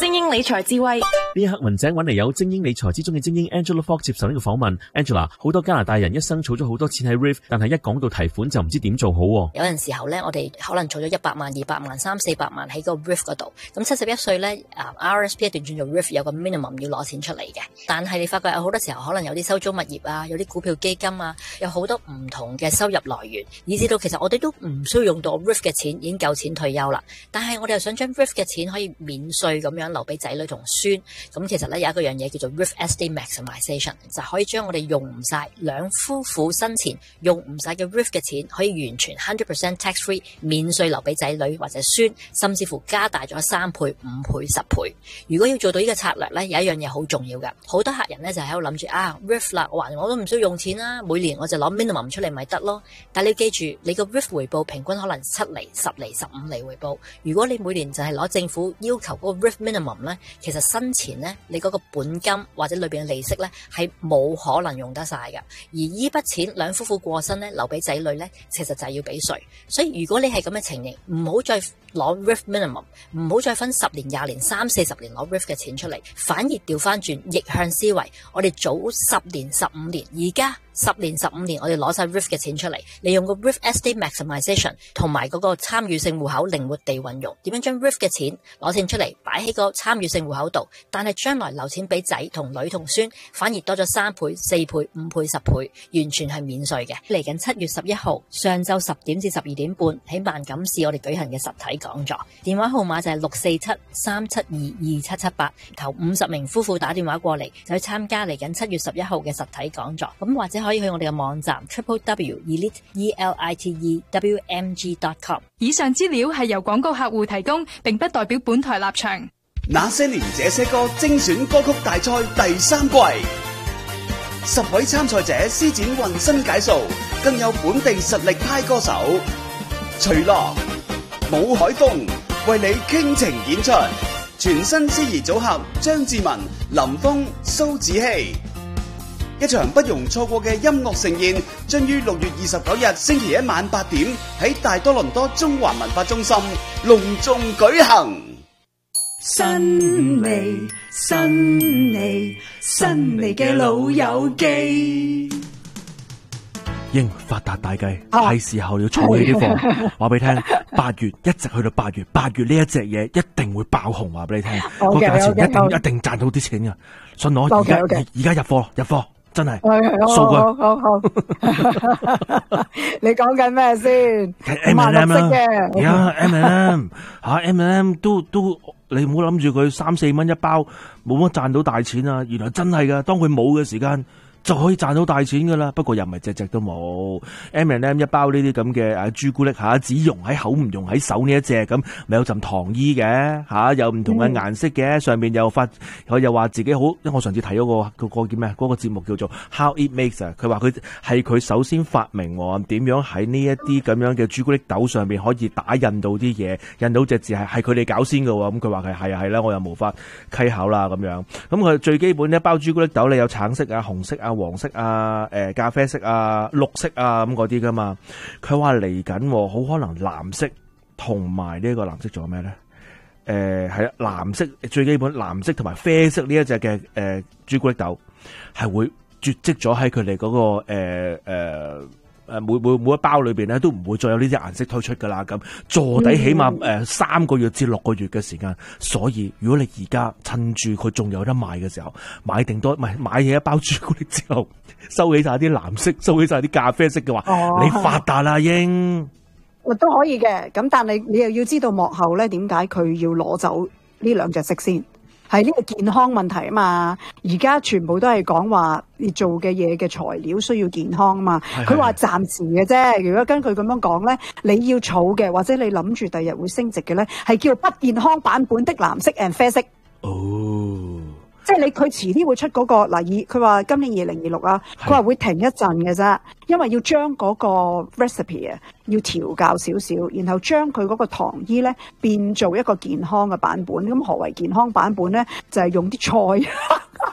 精英理財智慧。 呢一刻雲井揾嚟有精英理財之中嘅精英 Angela Fox 接受呢個訪問。Angela， 好多加拿大人一生儲咗好多錢喺 RRIF， 但係一講到提款就唔知點做好。 有陣時候咧，我哋可能儲咗100萬、200萬、300-400萬喺個 RRIF 嗰度。咁71歲咧，RSP 一段轉做 RRIF 有個 minimum 要攞錢出嚟嘅。但係你發覺有好多時候可能有啲收租物業啊，有啲股票基金啊，有好多唔同嘅收入來源，以至到其實我哋都唔需要用到 RRIF 嘅錢，已經夠錢退休啦。但係我哋又想將 RRIF 嘅錢可以免稅咁樣留俾仔女同孫。咁其實咧有一個樣嘢叫做 RRIF Estate Maximization， 就可以將我哋用唔晒兩夫婦生前用唔晒嘅 RRIF 嘅錢，可以完全 100% tax free 免稅留俾仔女或者孫，甚至乎加大咗3倍、5倍、10倍。如果要做到呢個策略咧，有一樣嘢好重要㗎。好多客人咧就喺度諗住RRIF 啦，我都唔需要用錢啦，每年我就攞 minimum 出嚟咪得咯。但你記住，你個 RRIF 回報平均可能7厘、10厘、15厘回報。如果你每年就係攞政府要求嗰個 RRIF minimum 咧，其實生前咧你嗰個本金或者裏邊嘅利息咧係冇可能用得晒㗎。而依筆錢兩夫婦過身咧留俾仔女咧，其實就係要俾稅。所以如果你係咁嘅情形，唔好再攞 RRIF minimum， 唔好再分10年、20年、30-40年攞 RRIF 嘅錢出嚟，反而調翻轉逆向思維，我哋早10年、15年，而家10年、15年，我哋攞晒 RRIF 嘅錢出嚟，利用個 RRIF Estate Maximization 同埋嗰個參與性戶口靈活地運用，點樣將 RRIF 嘅錢攞錢出嚟擺喺個參與性戶口度，但係將來留錢俾仔同女同孫，反而多咗3倍、4倍、5倍、10倍，完全係免稅嘅。嚟緊7月11號上晝10點至12點半喺萬錦市我哋舉行嘅實體講座，電話號碼就係647-372-2778，頭50名夫婦打電話過嚟就去參加嚟緊7月11號嘅實體講座。咁或者可以去我哋嘅網站 www.elitewmg.com。 以上資料係由廣告客戶提供，並不代表本台立場。 那些年這些歌精選歌曲大賽第3季，10位參賽者施展渾身解數，更有本地實力派歌手徐樂、武海峰為你傾情演出，全新司儀組合張志文、林峰、蘇子希，一場不容錯過嘅音樂盛宴，將於6月29日星期一晚8點喺大多倫多中華文化中心隆重舉行。 新味嘅老友記， 應發達大計，係時候要儲起啲貨。話俾你聽，8月一直去到8月，8月呢一隻嘢一定會爆紅。話俾你聽，個價錢一定賺到啲錢㗎。信我，而家入貨。真係數據好，你講緊咩先 ？M&M 啦， 而家 M&M 吓 M&M 都你唔好諗住佢3-4蚊一包，冇乜賺到大錢啊！原來真係噶，當佢冇嘅時間就可以賺到大錢噶啦。不過又唔係隻都冇 M&M 一包呢啲咁嘅朱古力只溶喺口唔溶喺手呢一隻咁，咪有陣糖衣嘅有唔同嘅顏色嘅，上面又佢又話自己好，因為我上次睇咗個叫咩嗰個節目叫做 How It Makes 啊，佢話佢係佢首先發明點樣喺呢一啲咁樣嘅朱古力豆上面可以打印到啲嘢，印到隻字係佢哋搞先㗎喎。咁佢話係啦，我又無法稽考啦咁樣。咁佢最基本一包朱古力豆，你有橙色啊、紅色啊、黃色啊、咖啡色啊、綠色啊咁嗰啲噶嘛。佢話嚟緊好可能藍色同埋呢個藍色仲有咩咧？係啦，藍色最基本，藍色同埋啡色呢一隻嘅朱古力豆係會絕跡咗喺佢哋嗰個每一包裏邊咧，都唔會再有呢啲顏色推出噶啦。咁坐底起碼3個月至6個月嘅時間，所以如果你而家趁住佢仲有得賣嘅時候，買起一包朱古力之後，收起晒啲藍色，收起晒啲咖啡色嘅話，你發達啦英。 都可以嘅，咁但係你又要知道幕後咧，點解佢要攞走呢兩隻色先？係呢個健康問題啊嘛，而家全部都係講話你做嘅嘢嘅材料需要健康啊嘛。佢話暫時嘅啫，如果根據咁樣講咧，你要儲嘅或者你諗住第日會升值嘅咧，係叫不健康版本的藍色 and 啡色。即係佢遲啲會出嗰個嗱，佢話今年2026啊，佢話會停一陣嘅啫，因為要將嗰個 recipe 啊要調校少少，然後將佢嗰個糖衣咧變做一個健康嘅版本。咁何為健康版本咧？就係用啲菜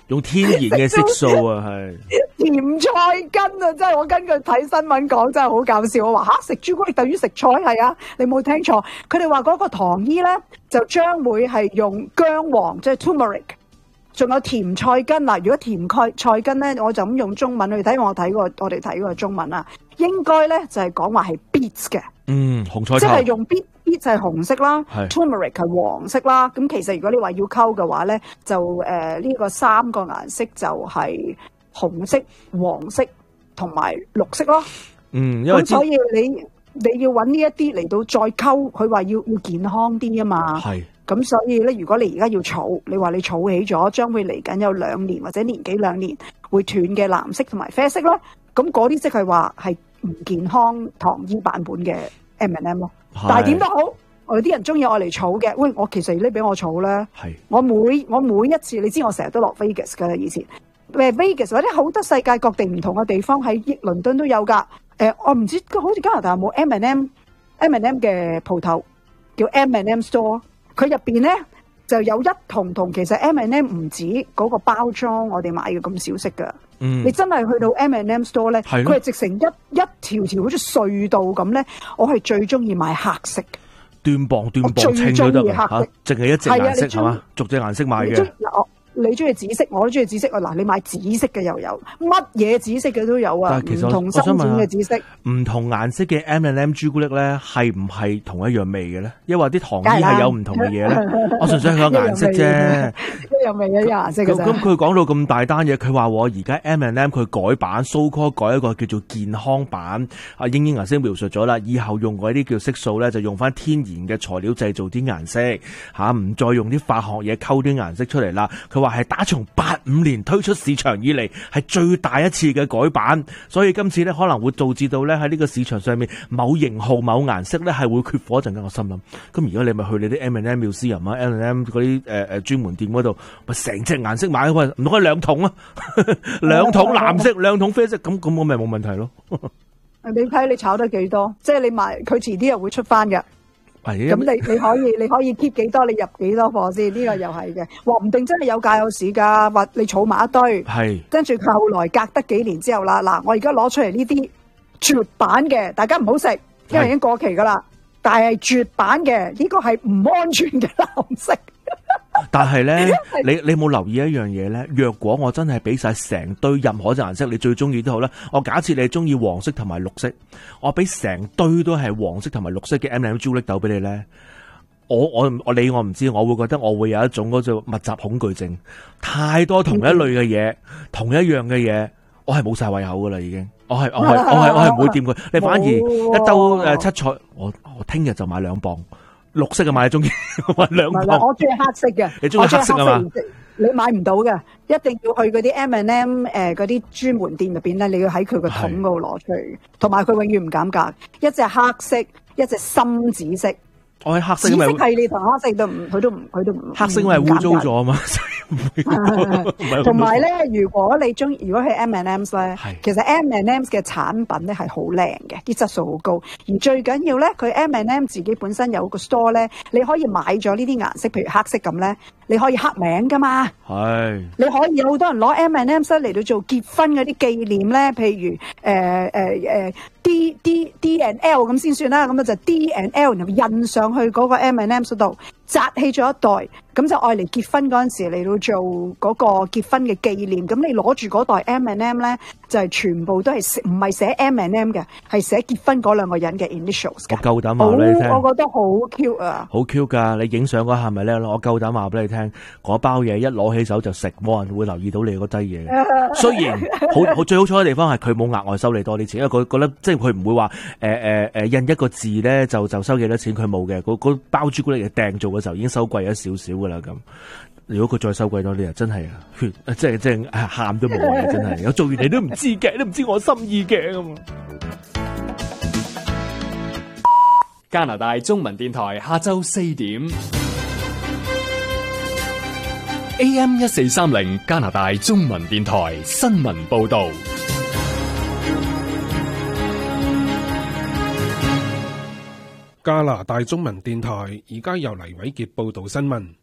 用天然嘅色素啊，係甜菜根啊！真係我根據睇新聞講，真係好搞笑。我話嚇食朱古力等於食菜，係啊，你冇聽錯。佢哋話嗰個糖衣咧就將會係用薑黃，即係 turmeric， 仲有甜菜根嗱。如果甜菜根咧，我就咁用中文去睇，我哋睇過中文啊，應該咧就係講話係 beets 嘅， 紅菜頭， 即係用 beet 就係紅色啦，turmeric 係黃色啦。咁其實如果你話要溝嘅話咧，就呢個3個顏色就係紅色、黃色同埋綠色咯。 因為咁所以你要揾呢一啲嚟到再溝，佢話要健康啲啊嘛。係。咁所以咧，如果你而家要儲，你話你儲起咗，將會嚟緊有2年或者年幾2年會斷嘅藍色同埋啡色咧，咁嗰啲即係話係唔健康糖衣版本嘅 M&M 咯。但係點都好，我哋啲人中意愛嚟儲嘅。喂，我其實呢俾我儲咧，我每一次，你知我成日都落 Vegas 噶啦，以前Vegas 或者好多世界各地唔同嘅地方喺倫敦都有噶。我唔知好似加拿大有冇 M&M 嘅鋪頭叫 M&M Store。佢入邊咧就有一筒，其實 M&M 唔止嗰個包裝，我哋買嘅咁少色噶。你真係去到 M&M Store 咧，佢係直成一條條好似隧道咁咧。我係最中意買黑色， 斷磅稱都得嚇，淨係一隻顏色係嘛？逐隻顏色買嘅。 你中意紫色，我都中意紫色啊！嗱，你買紫色嘅又有，乜嘢紫色嘅都有啊！唔同深淺嘅紫色， 唔同顏色嘅 M&M 朱古力咧，係唔係同一樣味嘅咧？因為啲糖衣係有唔同嘅嘢咧。我純粹係個顏色啫， 一樣味一樣顏色嘅啫。 咁佢講到咁大單嘢，佢話我而家 M&M 佢改版 so called 改一個叫做健康版。阿英顏色描述咗啦，以後用嗰啲叫色素咧，就用翻天然嘅材料製造啲顏色嚇，唔再用啲化學嘢溝啲顏色出嚟啦。佢話係打從85年推出市場以嚟係最大一次嘅改版，所以今次咧可能會導致到咧喺呢個市場上面某型號某顏色咧係會缺貨一陣間。我心諗，咁而家你咪去你啲 M&M Museum 啊 M&M 嗰啲專門店嗰度，咪成隻顏色買，喂唔通2桶啊？2桶藍色，2桶啡色，咁我咪冇問題咯。 你睇你炒得幾多？即係你買佢遲啲又會出翻嘅。咁你可以 keep 幾多，你入幾多貨先？呢個又係嘅，話唔定真係有價有市噶，或你儲埋一堆，跟住後來隔得幾年之後啦，嗱，我而家攞出嚟呢啲絕版嘅，大家唔好食，因為已經過期噶啦。但係絕版嘅呢個係唔安全嘅藍色。 但係咧，你冇留意一樣嘢咧？若果我真係俾晒成堆任何隻顏色，你最中意都好啦。我假設你中意黃色同埋綠色，我俾成堆都係黃色同埋綠色嘅 M&M 朱古力豆俾你咧，我唔知，我會覺得我會有一種嗰種密集恐懼症，太多同一類嘅嘢，同一樣嘅嘢，我係冇晒胃口噶啦，已經。我係唔會掂佢。你反而一兜七彩，我聽日就買2磅。綠色嘅買中意，買2磅。 我中意黑色嘅。 你中意黑色啊嘛？ 你買唔到嘅，一定要去嗰啲 M&M 嗰啲專門店入邊咧，你要喺佢個桶嗰度攞出嚟，同埋佢永遠唔減價，一隻黑色，一隻深紫色。 我喺黑色， 紫色系列同黑色都唔，佢都唔。 黑色因為污糟咗啊嘛， 同埋咧，如果係 M&M's 咧，其實 M&M's 嘅產品咧係好靚嘅，啲質素好高。而最緊要咧，佢 M&M 自己本身有個 store 咧，你可以買咗呢啲顏色，譬如黑色咁咧，你可以刻名噶嘛。係。你可以有好多人攞 M&M's 嚟到做結婚嗰啲紀念咧，譬如D&L 咁先算啦，咁就 D&L 然後印上去嗰個 M&M's 度，紮起咗一袋，咁就愛嚟結婚嗰陣時嚟到做嗰個結婚嘅紀念。咁你攞住嗰袋 M&M 咧，就係全部都係唔係寫 M&M 嘅，係寫結婚嗰2個人嘅 initials 嘅。 我夠膽話俾你聽， 我覺得好 cute 啊，好 cute 噶！你影相嗰下咪叻咯，我夠膽話俾你聽，嗰包嘢一攞起手就食，冇人會留意到你嗰劑嘢。雖然好最好彩嘅地方係佢冇額外收你多啲錢，因為佢覺得即係佢唔會話印一個字咧就收幾多錢，佢冇嘅。嗰包朱古力嘅訂做嘅時候已經收貴咗少少噶啦咁。如果佢再收貴多啲啊，真係即係喊都冇嘅，真係。我做完你都唔知嘅，都唔知我心意嘅咁。 加拿大中文電台下晝4點 AM 1430加拿大中文電台新聞報道。 加拿大中文電台而家由黎偉傑報道新聞。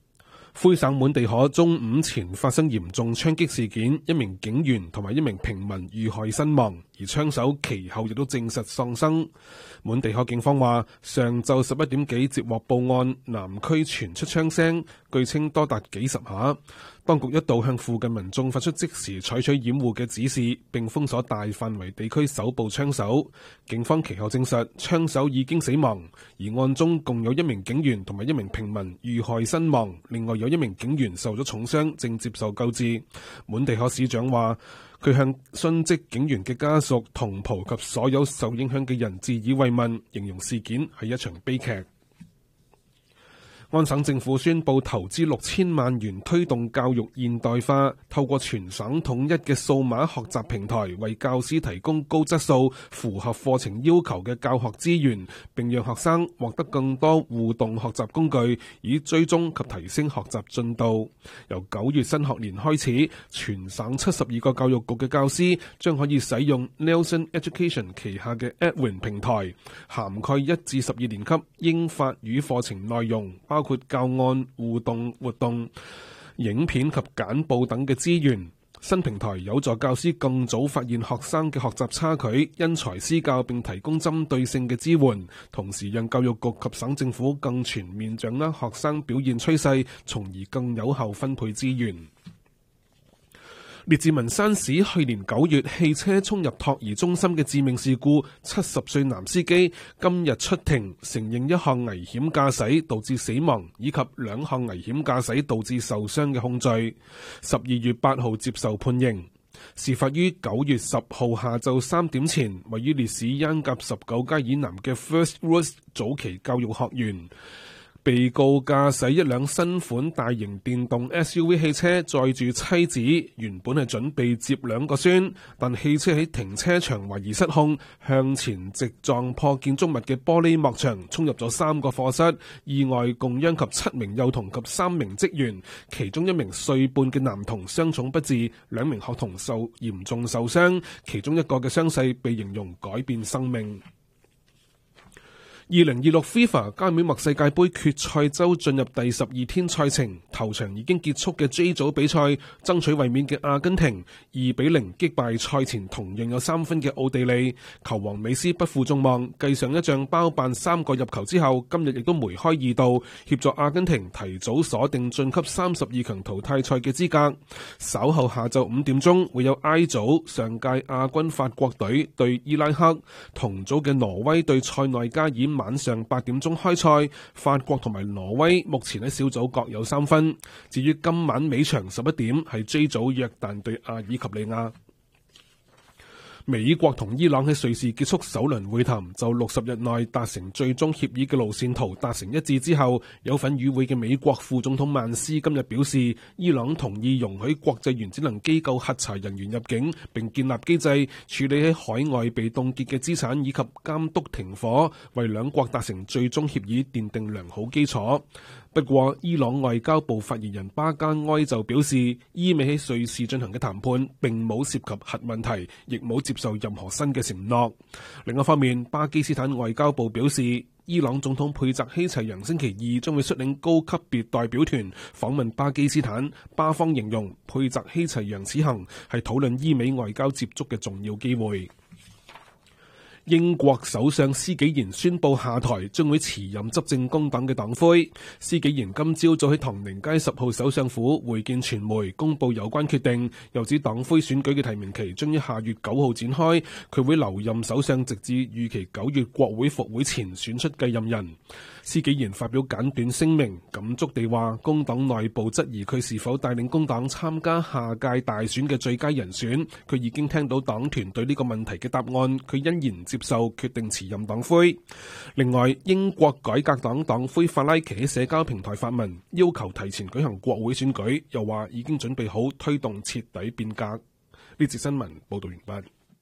魁省滿地可中午前發生嚴重槍擊事件，一名警員同埋一名平民遇害身亡，而槍手其後亦都證實喪生。滿地可警方話，上晝11點幾接獲報案，南區傳出槍聲，據稱多達幾十下。當局一度向附近民眾發出即時採取掩護嘅指示，並封鎖大範圍地區搜捕槍手。警方其後證實槍手已經死亡，而案中共有一名警員同埋一名平民遇害身亡，另外有一名警員受咗重傷，正接受救治。滿地可市長話，佢向殉職警員嘅家屬、同袍及所有受影響嘅人致以慰問，形容事件係一場悲劇。安省政府宣布投資6000萬元推動教育現代化，透過全省統一嘅數碼學習平台，為教師提供高質素、符合課程要求嘅教學資源，並讓學生獲得更多互動學習工具，以追蹤及提升學習進度。由9月新學年開始，全省72個教育局嘅教師將可以使用 Nelson Education 旗下嘅 Edwin 平台，涵蓋1至12年級英法語課程內容，包括教案、互動活動、影片及簡報等嘅資源。新平台有助教師更早發現學生嘅學習差距，因材施教並提供針對性嘅支援，同時讓教育局及省政府更全面掌握學生表現趨勢，從而更有效分配資源。列治文山市去年9月汽車衝入托兒中心嘅致命事故，70歲男司機今日出庭承認1項危險駕駛導致死亡以及2項危險駕駛導致受傷嘅控罪，12月8號接受判刑。事發於9月10號下晝3點前，位於烈士恩甲19街以南嘅 First Rose 早期教育學園。被告駕駛一輛新款大型電動 SUV 汽車載住妻子，原本係準備接2個孫，但汽車喺停車場懷疑失控，向前直撞破建築物嘅玻璃幕牆，衝入咗3個課室，意外共殃及7名幼童及3名職員，其中1名歲半嘅男童傷重不治，2名學童嚴重受傷，其中1個嘅傷勢被形容改變生命。2026 FIFA 加美墨世界盃決賽周進入第12天賽程，頭場已經結束嘅 J 組比賽，爭取衛冕嘅阿根廷2-0擊敗賽前同樣有3分嘅奧地利，球王美斯不負眾望，繼上一仗包辦3個入球之後，今日亦都梅開2度，協助阿根廷提早鎖定晉級32強淘汰賽嘅資格。稍後下晝5點鐘會有 I 組上屆亞軍法國隊對伊拉克，同組嘅挪威對塞內加爾。晚上8點鐘開賽，法國同埋挪威目前喺小組各有3分。至於今晚尾場11點係 J 組約旦對阿爾及利亞。美國同伊朗喺瑞士結束首輪會談，就60日內達成最終協議嘅路線圖達成一致之後，有份與會嘅美國副總統曼斯今日表示，伊朗同意容許國際原子能機構核查人員入境，並建立機制處理喺海外被凍結嘅資產，以及監督停火，為兩國達成最終協議奠定良好基礎。不過，伊朗外交部發言人巴加埃就表示，伊美喺瑞士進行嘅談判並冇涉及核問題，亦冇接受任何新嘅承諾。另一方面，巴基斯坦外交部表示，伊朗總統佩澤希齊揚星期2將會率領高級別代表團訪問巴基斯坦。巴方形容佩澤希齊揚此行係討論伊美外交接觸嘅重要機會。英國首相施紀賢宣布下台，將會辭任執政工黨嘅黨魁。施紀賢今朝早喺唐寧街10號首相府會見傳媒，公布有關決定，又指黨魁選舉嘅提名期將於下月9號展開，佢會留任首相直至預期9月國會復會前選出繼任人。施紀賢發表簡短聲明，感觸地話工黨內部質疑佢是否帶領工黨參加下屆大選嘅最佳人選，佢已經聽到黨團對呢個問題嘅答案，佢欣然接受，決定辭任黨魁。另外，英國改革黨黨魁法拉奇喺社交平台發文，要求提前舉行國會選舉，又話已經準備好推動徹底變革。呢節新聞報道完畢。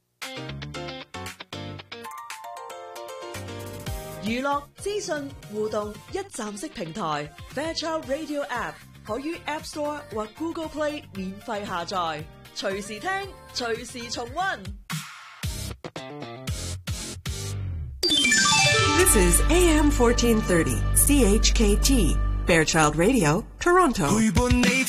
娛樂資訊互動一站式平台 Fairchild Radio App 可於 App Store 或 Google Play 免費下載，隨時聽，隨時重溫。 This is AM 1430 CHKT Fairchild Radio, Toronto.